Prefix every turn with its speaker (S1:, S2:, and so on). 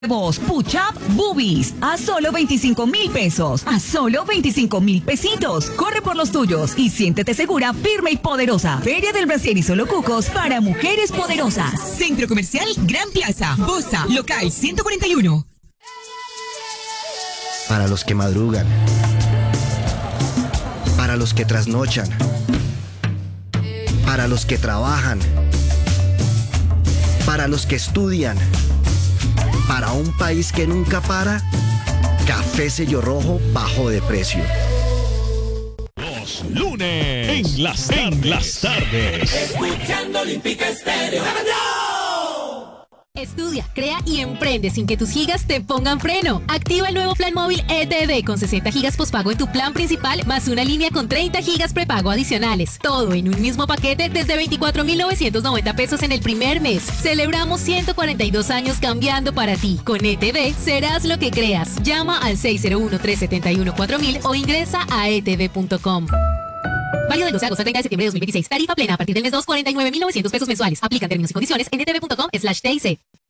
S1: Nuevos Push-Up Boobies a solo 25,000 pesos, a solo 25,000 pesitos. Corre por los tuyos y siéntete segura, firme y poderosa. Feria del Brasier y Solo Cucos para mujeres poderosas.
S2: Centro Comercial Gran Plaza, Bosa, local 141.
S3: Para los que madrugan, para los que trasnochan, para los que trabajan, para los que estudian. Para un país que nunca para, Café Sello Rojo bajo de precio.
S4: Los lunes en las tardes.
S5: Escuchando Olímpica Estéreo.
S6: Estudia, crea y emprende sin que tus gigas te pongan freno. Activa el nuevo plan móvil ETV con 60 gigas pospago en tu plan principal más una línea con 30 gigas prepago adicionales. Todo en un mismo paquete desde 24,990 pesos en el primer mes. Celebramos 142 años cambiando para ti. Con ETV serás lo que creas. Llama al 601-371-4000 o ingresa a etv.com. Válido del 12 de agosto al 30 de septiembre de 2026. Tarifa plena a partir del mes 2, 49,900 pesos mensuales. Aplican términos y condiciones en etv.com/TIC.